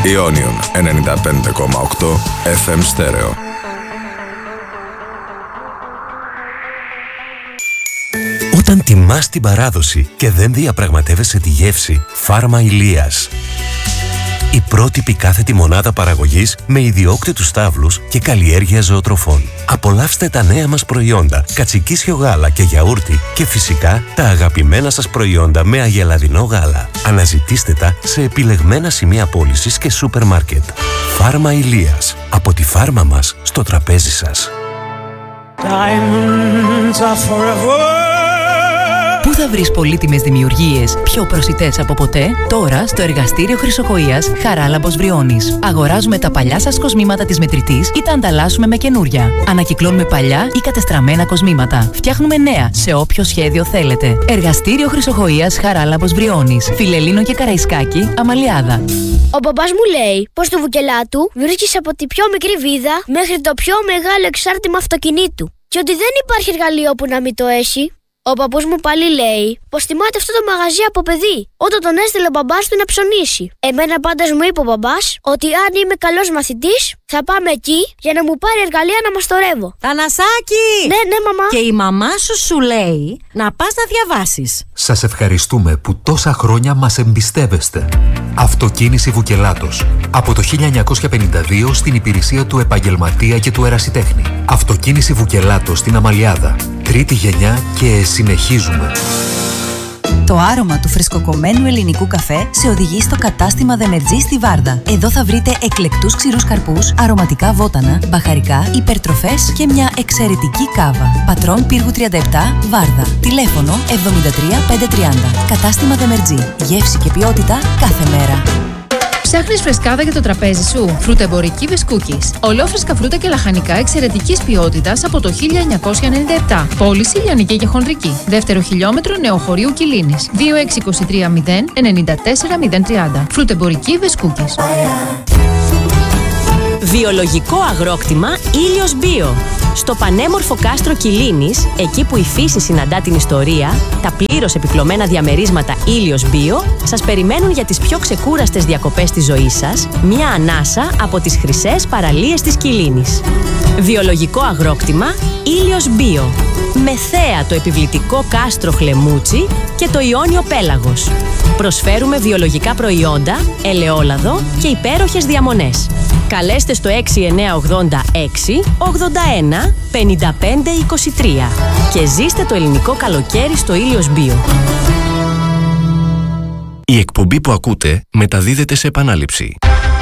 Ιόνιον 95,8 FM στέρεο. Όταν τιμάς την παράδοση και δεν διαπραγματεύεσαι τη γεύση, Φάρμα Ηλίας. Η πρότυπη κάθετη μονάδα παραγωγής με ιδιόκτητους στάβλους και καλλιέργεια ζωοτροφών. Απολαύστε τα νέα μας προϊόντα, κατσικίσιο γάλα και γιαούρτι και φυσικά τα αγαπημένα σας προϊόντα με αγελαδινό γάλα. Αναζητήστε τα σε επιλεγμένα σημεία πώλησης και σούπερ μάρκετ. Φάρμα Ηλίας. Από τη φάρμα μας στο τραπέζι σας. Πού θα βρεις πολύτιμες δημιουργίες πιο προσιτές από ποτέ? Τώρα στο εργαστήριο Χρυσοκοΐας Χαράλαμπος Βριώνης. Αγοράζουμε τα παλιά σας κοσμήματα της μετρητής ή τα ανταλλάσσουμε με καινούρια. Ανακυκλώνουμε παλιά ή κατεστραμμένα κοσμήματα. Φτιάχνουμε νέα σε όποιο σχέδιο θέλετε. Εργαστήριο Χρυσοκοΐας Χαράλαμπος Βριώνης. Φιλελλήνο και Καραϊσκάκη, Αμαλιάδα. Ο μπαμπάς μου λέει πως στο Βουκελάτου βρίσκεις από τη πιο μικρή βίδα μέχρι το πιο μεγάλο εξάρτημα αυτοκινήτου. Και ότι δεν υπάρχει εργαλείο που να μην το έχει. Ο παππούς μου πάλι λέει πως θυμάται αυτό το μαγαζί από παιδί, όταν τον έστειλε ο μπαμπάς του να ψωνίσει. Εμένα πάντως μου είπε ο μπαμπάς ότι αν είμαι καλός μαθητής, θα πάμε εκεί για να μου πάρει εργαλεία να μαστορεύω. Θανασάκη! Ναι, μαμά. Και η μαμά σου λέει να πας να διαβάσεις. Σας ευχαριστούμε που τόσα χρόνια μας εμπιστεύεστε. Αυτοκίνηση Βουκελάτος. Από το 1952 στην υπηρεσία του επαγγελματία και του ερασιτέχνη. Αυτοκίνηση Βουκελάτος στην Αμαλιάδα. Τρίτη γενιά και συνεχίζουμε. Το άρωμα του φρεσκοκομμένου ελληνικού καφέ σε οδηγεί στο κατάστημα Δεμετζή στη Βάρδα. Εδώ θα βρείτε εκλεκτούς ξηρούς καρπούς, αρωματικά βότανα, μπαχαρικά, υπερτροφές και μια εξαιρετική κάβα. Πατρών Πύργου 37, Βάρδα. Τηλέφωνο 73530. Κατάστημα Δεμετζή. Γεύση και ποιότητα κάθε μέρα. Ψάχνεις φρεσκάδα για το τραπέζι σου? Φρουτεμπορική Βεσκούκης. Ολόφρεσκα φρούτα και λαχανικά εξαιρετικής ποιότητας από το 1997. Πώληση λιανική και χονδρική. Δεύτερο χιλιόμετρο Νεοχωρίου Κιλίνης. 2623 0 94 030. Φρουτεμπορική Βεσκούκης. Βιολογικό αγρόκτημα Ήλιος Μπίο. Στο πανέμορφο κάστρο Κιλίνης, εκεί που η φύση συναντά την ιστορία, τα πλήρως επιπλωμένα διαμερίσματα Ήλιος Μπίο σας περιμένουν για τις πιο ξεκούραστες διακοπές της ζωής σας, μια ανάσα από τις χρυσές παραλίες της Κιλίνης. Βιολογικό αγρόκτημα Ήλιος Μπίο. Με θέα το επιβλητικό κάστρο Χλεμούτσι και το Ιόνιο Πέλαγος. Προσφέρουμε βιολογικά προϊόντα, ελαιόλαδο και υπέροχες διαμονές. Καλέστε στο 6986 81 55 23 και ζήστε το ελληνικό καλοκαίρι στο Ήλιος Μπίο. Η εκπομπή που ακούτε μεταδίδεται σε επανάληψη.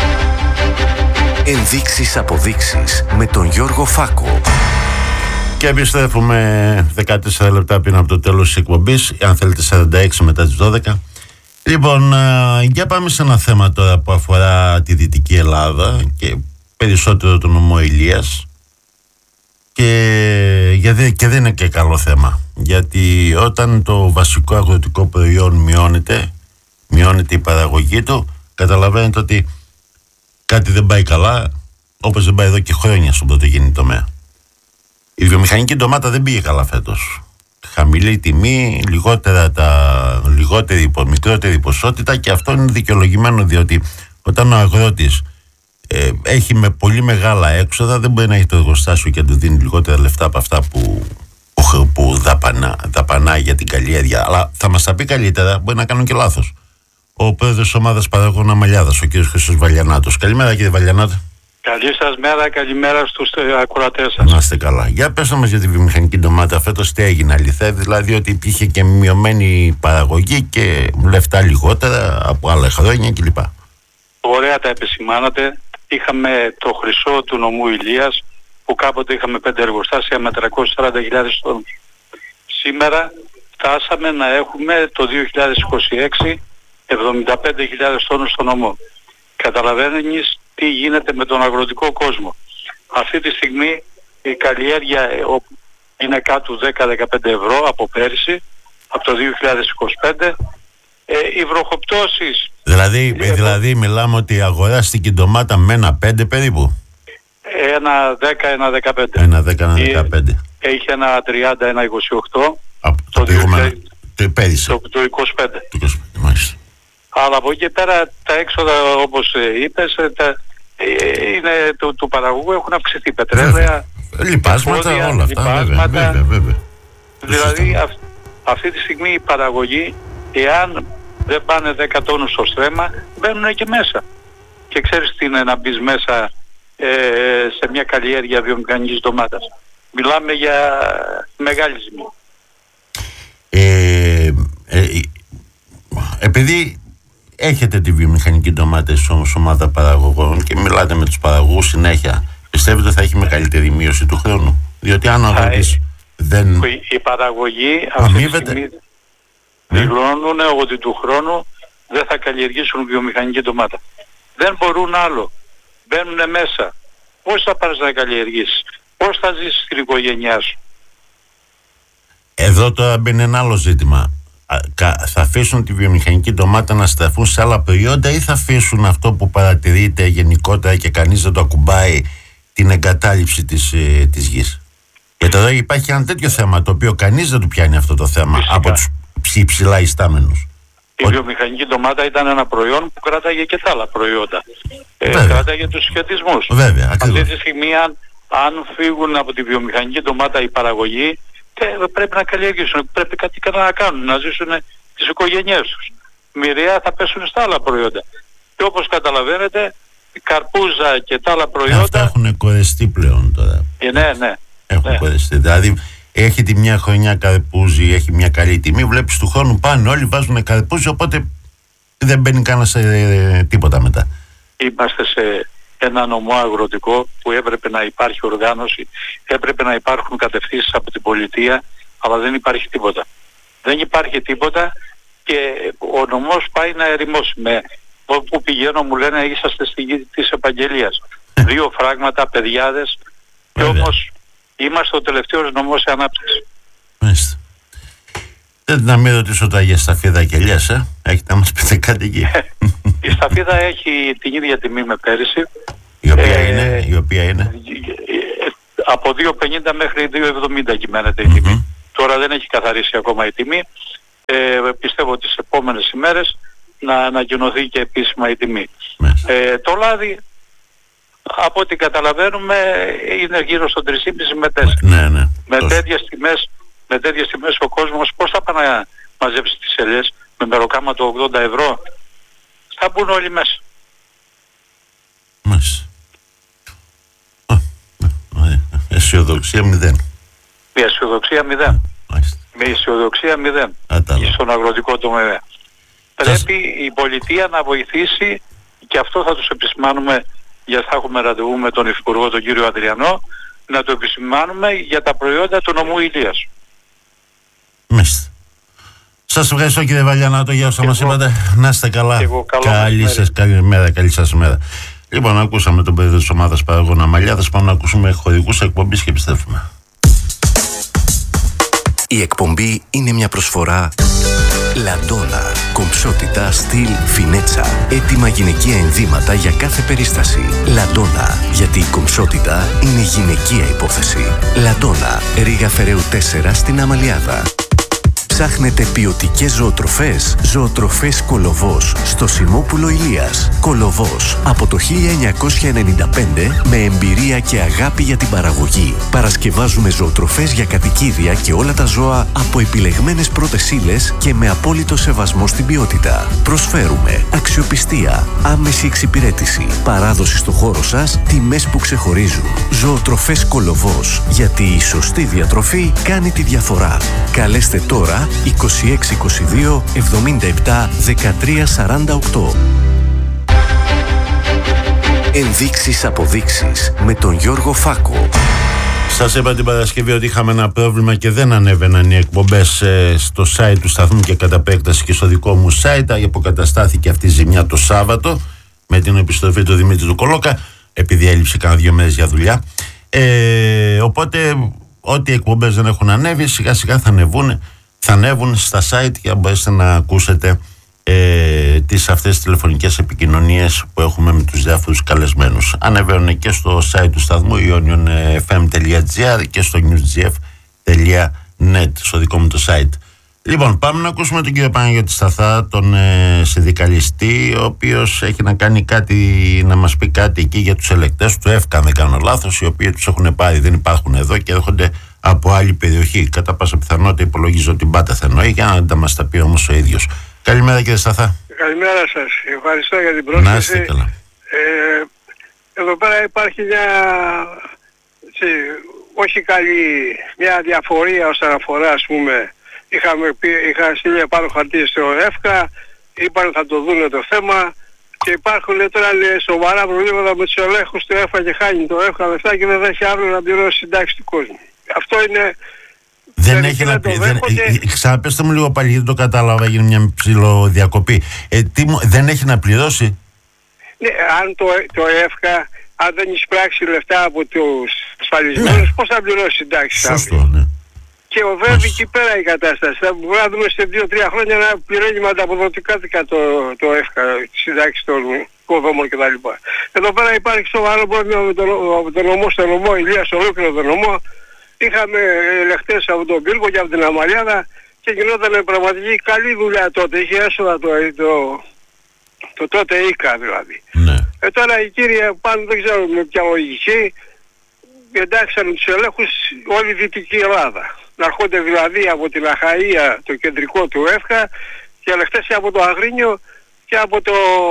Ενδείξεις αποδείξεις με τον Γιώργο Φάκο. Και επιστρέφουμε 14 λεπτά πριν από το τέλος της εκπομπής, αν θέλετε 46 μετά τις 12. Λοιπόν, για πάμε σε ένα θέμα τώρα που αφορά τη Δυτική Ελλάδα και περισσότερο τον νομό Ηλίας, και δεν είναι και καλό θέμα, γιατί όταν το βασικό αγροτικό προϊόν μειώνεται η παραγωγή του, καταλαβαίνετε ότι κάτι δεν πάει καλά, όπως δεν πάει εδώ και χρόνια στον πρωτογενή τομέα. Η βιομηχανική ντομάτα δεν πήγε καλά φέτος. Χαμηλή τιμή, μικρότερη ποσότητα, και αυτό είναι δικαιολογημένο, διότι όταν ο αγρότης έχει με πολύ μεγάλα έξοδα, δεν μπορεί να έχει το εργοστάσιο και να του δίνει λιγότερα λεφτά από αυτά που δαπανάει για την καλλιέργεια. Αλλά θα μας τα πει καλύτερα, μπορεί να κάνουν και λάθος, ο πρόεδρος της ομάδας παραγωγών Αμαλιάδας, ο κ. Χρήστος Βαλιανάτος. Καλημέρα, κύριε Βαλιανάτο. Καλή σας μέρα, καλημέρα στους ακροατές σας. Να είστε καλά. Για πες μας για τη βιομηχανική ντομάτα φέτος, τι έγινε? Αληθεύει δηλαδή ότι υπήρχε και μειωμένη παραγωγή και λεφτά λιγότερα από άλλα χρόνια κλπ? Ωραία τα επισημάνατε. Είχαμε το χρυσό του νομού Ηλίας, που κάποτε είχαμε 5 εργοστάσια με 340.000 τόνους. Σήμερα φτάσαμε να έχουμε το 2026 75.000 τόνους στο νομό. Καταλαβαίνεις τι γίνεται με τον αγροτικό κόσμο. Αυτή τη στιγμή η καλλιέργεια είναι κάτω 10-15 ευρώ από πέρυσι, από το 2025. Οι βροχοπτώσεις... Δηλαδή μιλάμε ότι αγοράστηκε ντομάτα με 1,5 περίπου. 1,10, 1,15. 1,10, 1,15. Έχει 1,30, 1,28. Από το προηγούμενο, πέρυσι. Το 25. Μάλιστα. Αλλά από εκεί πέρα τα έξοδα, όπως είπες, είναι του παραγωγού, έχουν αυξηθεί. Πετρέλαια, λιπάσματα, όλα αυτά. Βέβαια. Δηλαδή αυτή τη στιγμή η παραγωγή, εάν δεν πάνε 10 τόνους στο στρέμμα, μπαίνουν και μέσα. Και ξέρεις τι είναι να μπεις μέσα σε μια καλλιέργεια βιομηχανικής ντομάτας. Μιλάμε για μεγάλη ζημία. Επειδή έχετε τη βιομηχανική ντομάτα ως ομάδα παραγωγών και μιλάτε με τους παραγωγούς συνέχεια, πιστεύετε ότι θα έχει μεγαλύτερη μείωση του χρόνου? Διότι αν αγρότης δεν... Η παραγωγή αυτή τη στιγμή δηλώνουν ότι του χρόνου δεν θα καλλιεργήσουν βιομηχανική ντομάτα. Δεν μπορούν άλλο. Μπαίνουν μέσα. Πώς θα πάρεις να καλλιεργήσεις? Πώς θα ζήσεις την οικογένειά σου? Εδώ τώρα μπαίνει ένα άλλο ζήτημα. Θα αφήσουν τη βιομηχανική ντομάτα να στραφούν σε άλλα προϊόντα ή θα αφήσουν αυτό που παρατηρείται γενικότερα και κανείς δεν το ακουμπάει, την εγκατάλειψη της γης? Γιατί εδώ υπάρχει ένα τέτοιο θέμα το οποίο κανείς δεν του πιάνει αυτό το θέμα. Φυσικά. Από τους ψηλά ιστάμενους. Η βιομηχανική ντομάτα ήταν ένα προϊόν που κράταγε και τα άλλα προϊόντα. Κράταγε τους σχετισμούς. Βέβαια, αυτή τη στιγμή αν φύγουν από τη βιομηχανική ντομάτα η παραγωγή, πρέπει να καλλιεργήσουν, πρέπει κάτι να κάνουν, να ζήσουν τις οικογένειές τους. Μοιραία θα πέσουν στα άλλα προϊόντα. Και όπως καταλαβαίνετε, η καρπούζα και τα άλλα προϊόντα... Αυτά έχουν κορεστεί πλέον τώρα. Ναι. Έχουν κορεστεί. Δηλαδή, έχει τη μια χρονιά καρπούζι, έχει μια καλή τιμή, βλέπεις του χρόνου πάνε όλοι, βάζουν καρπούζι, οπότε δεν μπαίνει κανένα σε τίποτα μετά. Είμαστε σε ένα νομό αγροτικό που έπρεπε να υπάρχει οργάνωση, έπρεπε να υπάρχουν κατευθύνσεις από την πολιτεία, αλλά δεν υπάρχει τίποτα. Δεν υπάρχει τίποτα και ο νομός πάει να ερημώσει. Όπου πηγαίνω μου λένε είσαστε στη γη της επαγγελίας. 2 φράγματα, παιδιάδες, και όμως είμαστε ο τελευταίος νομός σε ανάπτυξη. Μάλιστα. Δεν να μην ρωτήσω τώρα για σταφίδα και ελιές, έχετε να μας πείτε κάτι εκεί? Η σταφίδα έχει την ίδια τιμή με πέρυσι. Η οποία είναι? Από 2,50 μέχρι 2,70 κυμαίνεται η τιμή. Τώρα δεν έχει καθαρίσει ακόμα η τιμή. Πιστεύω τις επόμενες ημέρες να ανακοινωθεί και επίσημα η τιμή. Το λάδι, από ό,τι καταλαβαίνουμε, είναι γύρω στο 3,5 με 4. Με τέτοιες τιμές ο κόσμος πώς θα πάει να μαζέψει τις ελιές? Με μεροκάμα το 80 ευρώ θα μπουν όλοι μέσα. Αισιοδοξία 0. Με αισιοδοξία 0. Με αισιοδοξία 0. Στον αγροτικό τομέα. Πρέπει η πολιτεία να βοηθήσει, και αυτό θα τους επισημάνουμε, γιατί θα έχουμε ραντεβού με τον Υφυπουργό τον κύριο Αντριανό, να το επισημάνουμε για τα προϊόντα του νομού Ηλίας. Μάλιστα. Σας ευχαριστώ κύριε Βαλιανάτο για όσα μας είπατε. Να είστε καλά. Καλή σας ημέρα. Λοιπόν, ακούσαμε τον πρόεδρο της ομάδας παραγωγών Αμαλιάδας. Πάμε να ακούσουμε χωρικούς εκπομπής και επιστρέφουμε. Η εκπομπή είναι μια προσφορά Λαντόνα. Κομψότητα, στυλ, φινέτσα. Έτοιμα γυναικεία ενδύματα για κάθε περίσταση. Λαντόνα. Γιατί η κομψότητα είναι γυναικεία υπόθεση. Λαντόνα. Ρήγα Φεραίου 4 στην Αμαλιάδα. Ψάχνετε ποιοτικές ζωοτροφές? Ζωοτροφές Κολοβός στο Σιμόπουλο Ηλίας. Κολοβός από το 1995 με εμπειρία και αγάπη για την παραγωγή. Παρασκευάζουμε ζωοτροφές για κατοικίδια και όλα τα ζώα από επιλεγμένες πρώτες ύλες και με απόλυτο σεβασμό στην ποιότητα. Προσφέρουμε αξιοπιστία, άμεση εξυπηρέτηση, παράδοση στο χώρο σας, τιμές που ξεχωρίζουν. Ζωοτροφές Κολοβός. Γιατί η σωστή διατροφή κάνει τη διαφορά. Καλέστε τώρα 2622 77 13 48. Ενδείξεις αποδείξεις με τον Γιώργο Φάκο. Σας είπα την Παρασκευή ότι είχαμε ένα πρόβλημα και δεν ανέβαιναν οι εκπομπές στο site του σταθμού και κατά επέκταση και στο δικό μου site. Αποκαταστάθηκε αυτή η ζημιά το Σάββατο με την επιστροφή του Δημήτρη του Κολόκα, επειδή έλειψε κάνα 2 μέρες για δουλειά. Οπότε ό,τι εκπομπές δεν έχουν ανέβει σιγά σιγά θα ανέβουν στα site για να μπορέσετε να ακούσετε τις αυτές τις τηλεφωνικές επικοινωνίες που έχουμε με τους διάφορους καλεσμένους. Ανεβαίνουν και στο site του σταθμού ionion.fm.gr και στο newsgf.net στο δικό μου το site. Λοιπόν, πάμε να ακούσουμε τον κύριο Παναγιώτη Σταθά, τον συνδικαλιστή, ο οποίος έχει να κάνει κάτι, να μας πει κάτι εκεί για τους ελεκτές του ΕΦΚΑ, αν δεν κάνω λάθος, οι οποίοι τους έχουν πάρει, δεν υπάρχουν εδώ και έρχονται από άλλη περιοχή. Κατά πάσα πιθανότητα υπολογίζω ότι Μπάτα θα εννοεί, για να τα μας τα πει όμως ο ίδιος. Καλημέρα κύριε Σταθά. Καλημέρα σας. Ευχαριστώ για την πρόσκληση. Να είστε καλά. Εδώ πέρα υπάρχει μια όχι καλή, μια διαφορία όσον αφορά, ας πούμε, είχα στείλει πάνω χαρτί στο ΕΦΚΑ, είπαν θα το δούνε το θέμα και υπάρχουν τώρα σοβαρά προβλήματα με τους ελέγχους του ΕΦΚΑ και χάνει το ΕΦΚΑ λεφτά και δεν έχει αύριο να πληρώσει συντάξει του κόσμου. Αυτό είναι... Δεν έχει να πει. Ξαναπέστε μου λίγο πάλι, γιατί το κατάλαβα, έγινε μια ψηλοδιακοπή. Δεν έχει να πληρώσει. Ναι, αν το ΕΦΚΑ, αν δεν εισπράξει λεφτά από τους ασφαλισμένους, πώς θα πληρώσει συντάξεις αύριο. Σωστό, ναι. Και οδεύει εκεί πέρα η κατάσταση. Θα μπορούμε να δούμε σε 2-3 χρόνια να πληρώνει με ανταποδοτικά το ΕΦΚΑ, τις συντάξεις των οικοδόμων κτλ. Εδώ πέρα υπάρχει σοβαρό πρόβλημα με τον νομό, στον νομό Ηλίας, ολόκληρο τον νομό. Είχαμε ελεγχτές από τον Πύργο και από την Αμαλιάδα και γινόταν πραγματική καλή δουλειά τότε. Είχε έσοδα το τότε ΙΚΑ δηλαδή. Ναι. Τώρα οι κύριοι πάνω δεν ξέρω με ποια λογική εντάξαν τους ελέγχους όλη η Δυτική Ελλάδα. Να έρχονται δηλαδή από την Αχαΐα, το κεντρικό του ΕΦΚΑ, και ελεγχτές και από το Αγρίνιο και από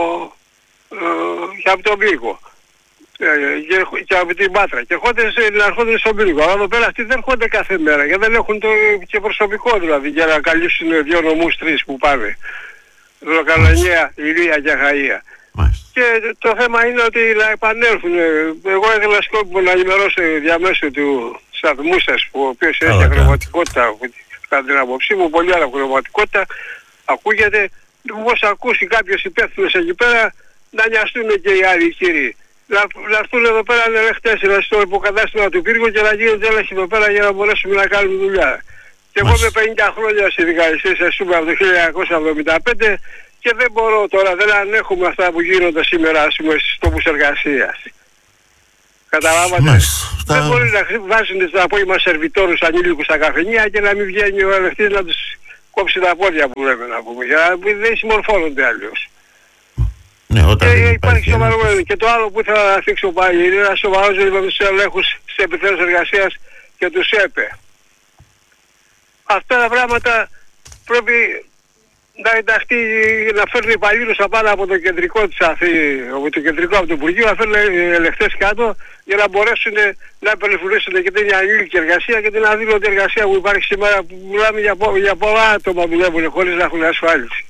τον Πύργο. Και από την Πάτρα. Και έρχονται στον Πύργο. Αλλά εδώ πέρα αυτοί δεν έρχονται κάθε μέρα γιατί δεν έχουν και προσωπικό δηλαδή για να καλύψουν 2 νομούς 3 που πάνε. Δροκαλανία, Ηλία και Αχαΐα. Και το θέμα είναι ότι να επανέλθουν. Εγώ ήθελα σκόπιμο να ενημερώσω διαμέσου του σταθμού σας, ο οποίος έχει ακροματικότητα, κατά την άποψή μου, πολύ άλλη ακροματικότητα, ακούγεται, όπως ακούσει κάποιος υπεύθυνος εκεί πέρα, να νοιαστούν και οι άλλοι κύριοι. Να έρθουν εδώ πέρα ελεγχτές στο υποκατάστημα του Πύργου και να γίνονται έλεγχοι εδώ πέρα για να μπορέσουμε να κάνουμε δουλειά. Και εγώ είμαι 50 χρόνια συνδικαλιστής, ας πούμε, από το 1975, και δεν μπορώ τώρα, δεν ανέχουμε αυτά που γίνονται σήμερα, ας πούμε, στους τόπους εργασίας. Καταλάβατε. Δεν μπορεί να βάζουν στα απόγευμα σερβιτόρους ανήλικους στα καφενεία και να μην βγαίνει ο ελεγχτής να τους κόψει τα πόδια που λέμε να πούμε. Για να δεν συμμορφώνονται αλλιώς. Ναι, και υπάρχει σοβαρό πρόβλημα. Και το άλλο που ήθελα να θίξω πάλι είναι ένα σοβαρό ζήτημα με τους ελέγχους στις επιθέσεις εργασίας και τους ΕΠΕ. Αυτά τα πράγματα πρέπει να ενταχθεί, να φέρνει υπαλλήλους απάνω από το κεντρικό της από το Υπουργείο, να φέρνει ελεγχτές κάτω για να μπορέσουν να περιφρουρήσουν και την ανήλικη εργασία και την αδήλωτη εργασία που υπάρχει σήμερα, που μιλάμε για πολλά άτομα που δουλεύουν χωρίς να έχουν ασφάλιση.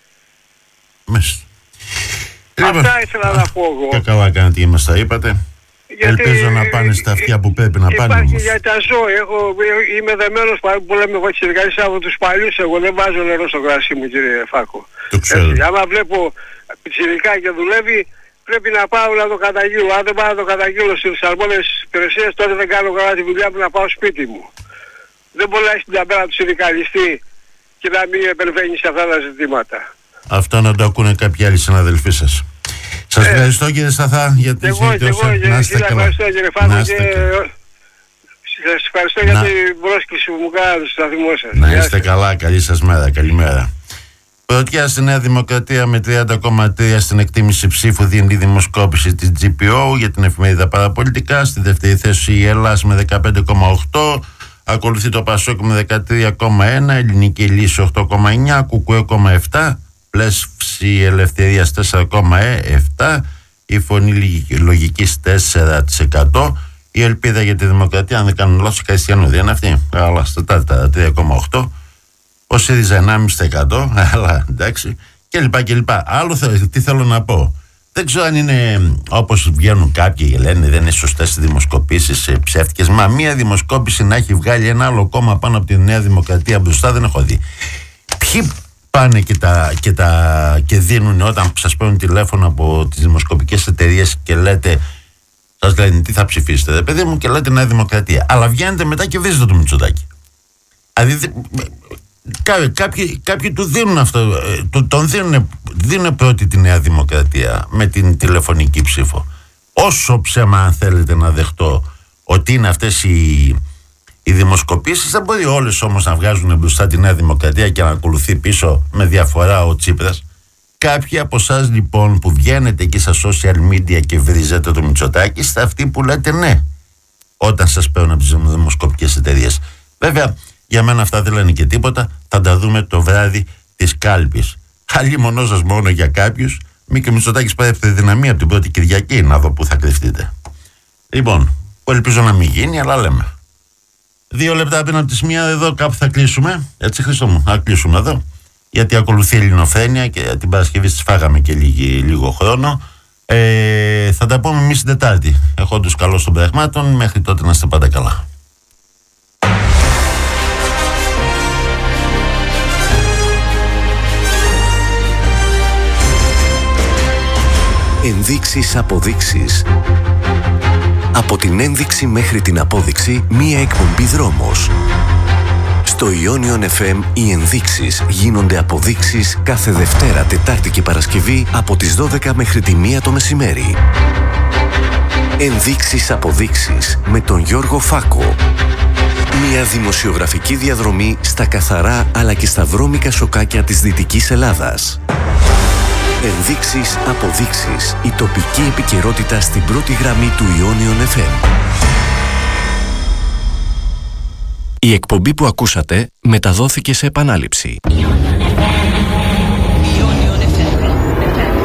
Αυτά ήθελα να πω εγώ. Και καλά κάνετε και μας τα είπατε. Γιατί ελπίζω να πάνε στα αυτιά που πρέπει να πάνε. Υπάρχει για τα ζώα. Είμαι δεμένος που λέμε συνεργασία από τους παλιούς. Εγώ δεν βάζω νερό στο κρασί μου, κύριε Φάκο. Το ξέρω. Άμα βλέπω πιτσιρικά και δουλεύει, πρέπει να πάω να το καταγγείλω. Αν δεν πάω να το καταγγείλω στις αρμόδιες υπηρεσίες, τότε δεν κάνω καλά τη δουλειά μου να πάω σπίτι μου. Δεν μπορεί να έχει την ταμπέλα του συνδικαλιστή και να μην επεμβαίνει σε αυτά τα ζητήματα. Αυτό να το ακούνε κάποιοι άλλοι συναδελφοί σας. Σας ευχαριστώ κύριε Σταθά για τη συζήτηση. Να είστε καλά. Ευχαριστώ κύριε Φάκο και σας ευχαριστώ για την πρόσκληση που μου κάνατε στο σταθμό σας. Να είστε καλά, καλή σας μέρα, καλημέρα. Πρωτιά στη Νέα Δημοκρατία με 30,3 στην εκτίμηση ψήφου δίνει η δημοσκόπηση της GPO για την εφημερίδα Παραπολιτικά. Στη δεύτερη θέση η Ελλάς με 15,8, ακολουθεί το Πασόκ με 13,1, Ελληνική Λύση 8,9, Κουκουέ 0,7, Πλεύση Ελευθερίας 4,7, η Φωνή Λογικής 4%, η Ελπίδα για τη Δημοκρατία, αν δεν κάνω λάθος, η Χριστιανού δεν είναι αυτή, αλλά στα 3,8, ο ΣΥΡΙΖΑ 1,5%, αλλά εντάξει, κλπ. Άλλο τι θέλω να πω. Δεν ξέρω αν είναι όπως βγαίνουν κάποιοι και λένε δεν είναι σωστές οι δημοσκοπήσεις ψεύτικες. Μα μία δημοσκόπηση να έχει βγάλει ένα άλλο κόμμα πάνω από τη Νέα Δημοκρατία μπροστά δεν έχω δει. Ποιοι πάνε και δίνουν όταν σας παίρνουν τηλέφωνο από τις δημοσκοπικές εταιρείες και λέτε, σας λένε τι θα ψηφίσετε, δε παιδί μου, και λέτε Νέα Δημοκρατία. Αλλά βγαίνετε μετά και βρίζετε το Μητσοτάκη. Δηλαδή κάποιοι του δίνουν αυτό, τον δίνουν πρώτη τη Νέα Δημοκρατία με την τηλεφωνική ψήφο. Όσο ψέμα αν θέλετε να δεχτώ ότι είναι αυτές Οι δημοσκοπήσεις δεν μπορεί όλες όμως να βγάζουν μπροστά τη Νέα Δημοκρατία και να ακολουθεί πίσω με διαφορά ο Τσίπρας. Κάποιοι από εσάς λοιπόν που βγαίνετε εκεί στα social media και βρίζετε το Μητσοτάκη, είστε αυτοί που λέτε ναι όταν σας παίρνουν από τις δημοσκοπικές εταιρείες. Βέβαια, για μένα αυτά δεν λένε και τίποτα. Θα τα δούμε το βράδυ της κάλπης. Αλλήμονό σας μόνο για κάποιους. Μη και ο Μητσοτάκης πάρει δυναμία από την πρώτη Κυριακή, να δω πού θα κρυφτείτε. Λοιπόν, που ελπίζω να μην γίνει, αλλά λέμε. 2 λεπτά πριν από τις 1 εδώ κάπου θα κλείσουμε. Έτσι, Χρήστο μου, θα κλείσουμε εδώ. Γιατί ακολουθεί η Ελληνοφρένεια και την Παρασκευή της φάγαμε και λίγο χρόνο. Θα τα πούμε εμείς την Τετάρτη. Έχοντος καλώς των πραγμάτων. Μέχρι τότε να είστε πάντα καλά. Ενδείξεις, αποδείξεις. Από την ένδειξη μέχρι την απόδειξη, μία εκπομπή δρόμος. Στο Ionion FM οι ενδείξεις γίνονται αποδείξεις κάθε Δευτέρα, Τετάρτη και Παρασκευή από τις 12 μέχρι τη 1 το μεσημέρι. Ενδείξεις, αποδείξεις με τον Γιώργο Φάκο. Μια δημοσιογραφική διαδρομή στα καθαρά αλλά και στα βρώμικα σοκάκια της Δυτικής Ελλάδας. Ενδείξεις, αποδείξεις. Η τοπική επικαιρότητα στην πρώτη γραμμή του Ionion FM. Η εκπομπή που ακούσατε μεταδόθηκε σε επανάληψη.